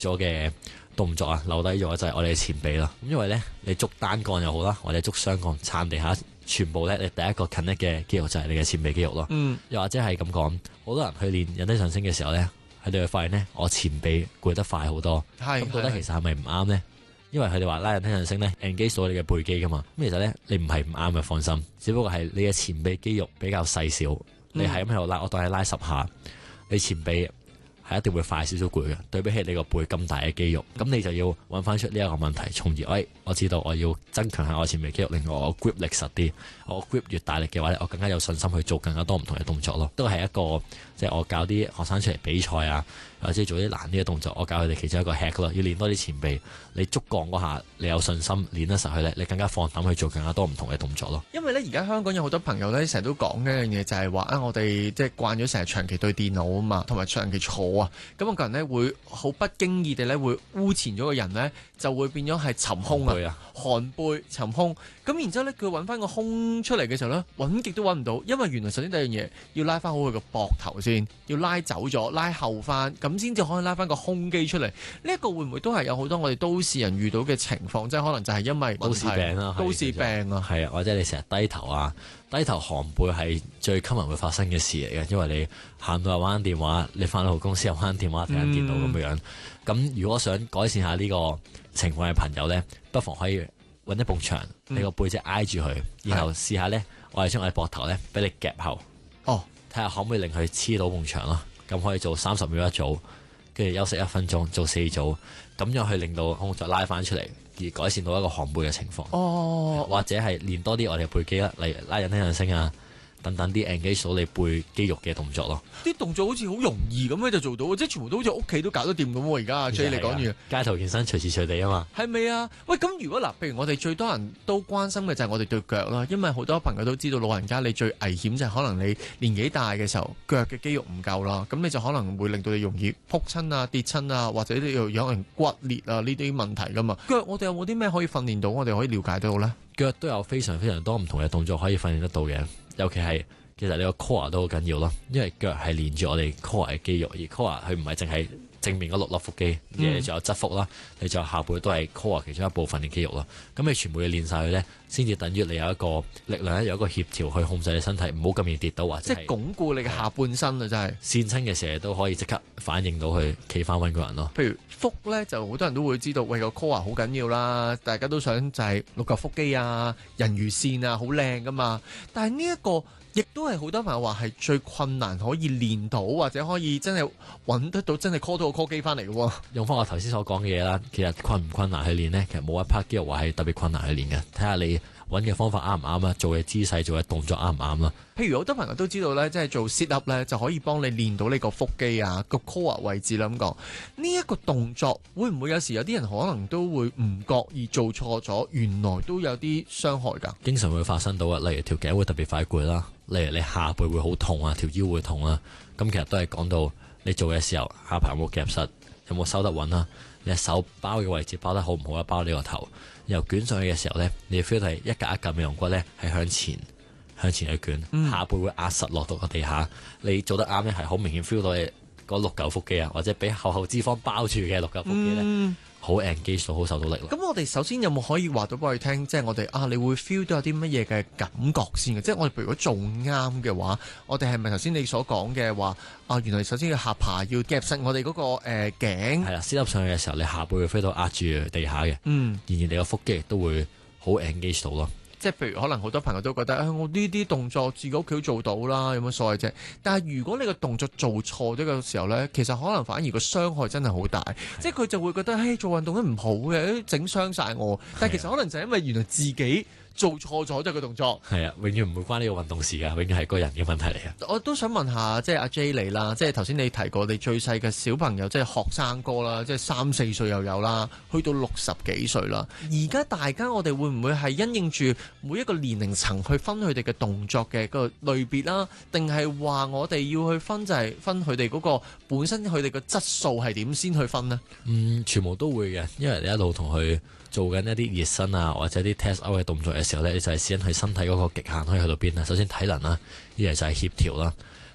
咗嘅動作啊，留低咗就係我哋嘅前臂啦。咁因為咧，你捉單槓又好啦，或者捉雙槓撐地下，全部咧你第一個近力嘅肌肉就係你嘅前臂肌肉咯。又或者係咁講，好多人去練引體上升嘅時候咧，佢哋會發現咧，我前臂攰得快好多。咁到底其實係咪唔啱咧？因為佢哋話拉引體上升咧 engage 到你嘅背肌噶嘛。咁其實咧，你唔係唔啱嘅，放心。只不過係你嘅前臂肌肉比較細小，你係咁喺度拉，我當你拉10下，你前臂係一定會快少少攰嘅，對比起你個背咁大嘅肌肉，咁你就要揾翻出呢一個問題，從而我知道我要增強下我前臂肌肉，令我 grip 力實啲。我 grip 越大力嘅話咧，我更加有信心去做更加多唔同嘅動作咯。都係一個即係我教啲學生出嚟比賽啊，或者做啲難啲嘅動作，我教佢哋其中一個 hack 咯，要練多啲前臂。你捉槓嗰下，你有信心練得實去咧，你更加放膽去做更加多唔同嘅動作咯。 因為咧，而家香港有好多朋友咧，成日都講一樣嘢，就係話啊，我哋即係慣咗成日長期對電腦啊嘛，同埋長期坐啊，咁我個人咧會好不經意地咧會污前咗個人咧，就會變咗係沉胸啊，寒背沉胸。咁然之後咧，佢揾翻個胸出嚟嘅時候咧，揾極都揾唔到，因為原來首先第一樣嘢要拉翻好佢個膊頭先，要拉走咗，拉後翻，咁先至可以拉翻個胸肌出嚟。呢一個會唔會都係有好多我哋都市人遇到嘅情況？即係可能就係因為都市病啦， 都市病啊， 係啊，或者你成日低頭啊，低頭寒背係最 common 會發生嘅事嚟嘅，因為你行到又玩電話，你翻到公司又玩電話睇緊電腦咁樣。咁如果想改善下呢個情況嘅朋友咧，不妨可以揾一埲牆，你個背脊挨住佢，然後試下咧，我哋將我哋膊頭咧俾你夾後，睇下可唔可以令佢黐到埲牆咯。咁可以做30秒一組，跟住休息1分鐘，做4組，咁樣去令到胸再拉翻出嚟，而改善到一個寒背嘅情況。或者係練多啲我哋嘅背肌啦，例如拉引體上升啊，等等啲 engage 到你背肌肉嘅動作咯。 啲動作好似好容易咁樣就做到，即係全部都好似屋企都搞得掂咁喎。而家阿 J 你講完， 街頭健身隨時隨地啊嘛， 係咪啊？喂，咁如果嗱，譬如我哋最多人都關心嘅就係我哋對腳啦，因為好多朋友都知道老人家你最危險就係可能你年紀大嘅時候腳嘅肌肉唔夠啦，咁你就可能會令到你容易仆親啊、跌親啊，或者你有人骨裂啊呢啲問題噶嘛。腳我哋有冇啲咩可以訓練到？我哋可以了解到咧？ 腳都有非常非常多唔同嘅動作可以訓練得到嘅，尤其係。其實你個 core 都好緊要咯，因為腳係連住我哋 core 嘅肌肉，而 core 佢唔係淨係正面嗰6粒腹肌，而你仲有側腹啦，你仲有下背都係 core 其中一部分嘅肌肉咯。咁你全部要練晒佢咧，先至等於你有一個力量，有一個協調去控制你身體，唔好咁易跌倒或者即係鞏固你嘅下半身啊！真係跣親嘅時候都可以即刻反應到佢企翻穩個人咯。 譬如腹咧，就好多人都會知道，喂個 core 好緊要啦，大家都想就係6嚿腹肌啊、人魚線啊，好靚噶嘛。但係呢一個亦都係好多朋友話係最困難可以練到，或者可以真係揾得到，真係 call 到個 call 機翻嚟嘅喎。用翻我頭先所講嘅嘢啦，其實困唔困難去練呢？其實冇一 part 肌肉話係特別困難去練嘅，睇下你揾嘅方法啱唔啱啦，做嘅姿勢、做嘅動作啱唔啱啦。 譬如好多朋友都知道咧，即係做 sit up 咧就可以幫你練到呢個腹肌啊、個 core 位置啦咁講。呢一個動作會唔會有時有啲人可能都會唔覺意做錯咗，原來都有啲傷害㗎？ 經常會發生到啊，例如條頸會特別快攰啦，例如你下背會好痛啊，條腰會痛啦。咁其實都係講到你做嘅時候下巴有冇夾實，有冇收得穩啦，你手包嘅位置包得好唔好啦，包你個頭，然後捲上去嘅時候呢，你 feel 到係一格一格尾龍骨呢係向前去捲，下背會壓實落到個地下。你做得啱呢，係好明顯 feel 到你嗰6嚿腹肌啊，或者俾厚脂肪包住嘅6嚿腹肌呢，好 engage 到，好受到力。 咁我哋首先有冇可以話到俾我哋聽，即係我哋你會 feel 到有啲乜嘢嘅感覺先嘅？即係我哋如果做啱嘅話，我哋係咪頭先你所講嘅話原來首先要下巴要夾實我哋嗰個頸？係啦，sit up上去嘅時候，你下背會 feel 到壓住地下嘅。然而你個腹肌亦都會好 engage 到咯。 即係譬如可能好多朋友都覺得我呢啲動作自己屋企都做到啦，有乜所謂啫？但係如果你個動作做錯咗嘅時候呢，其實可能反而個傷害真係好大。即係佢就會覺得做運動都唔好嘅，整傷晒我。但係其實可能就係因為原來自己做錯咗就個動作。係啊， 永遠唔會關呢個運動事㗎，永遠係個人嘅問題嚟嘅。 我都想問下，即係阿 J 你啦，即係頭先你提過你最細嘅小朋友，即係學生哥啦，即係3、4歲又有啦，去到60幾歲啦。而家大家我哋會唔會係因應住每一個年齡層去分佢哋嘅動作嘅個類別啦？定係話我哋要去分就係分佢哋嗰個本身佢哋嘅質素係點先去分呢？ 全部都會嘅，因為你一路同佢做緊一啲熱身啊，或者啲 test out 嘅動作嘅時候呢，你就係試緊佢身體嗰個極限可以去到邊啦。首先體能啦，呢樣就係協調啦。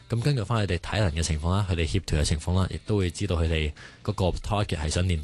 咁根據翻佢哋體能嘅情況啦，佢哋協調嘅情況啦，亦都會知道佢哋嗰個 target 係想練